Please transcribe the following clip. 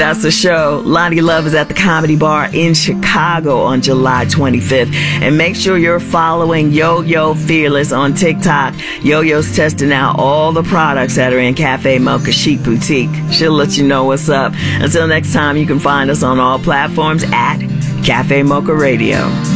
That's the show. Lonnie Love is at the Comedy Bar in Chicago on July 25th. And make sure you're following Yo-Yo Fearless on TikTok. Yo-Yo's testing out all the products that are in Cafe Mocha Chic Boutique. She'll let you know what's up. Until next time, you can find us on all platforms at Cafe Mocha Radio.